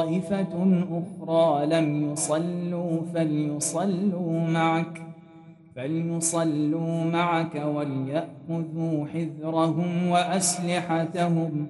طائفة أخرى لم يصلوا فليصلوا معك وليأخذوا حذرهم وأسلحتهم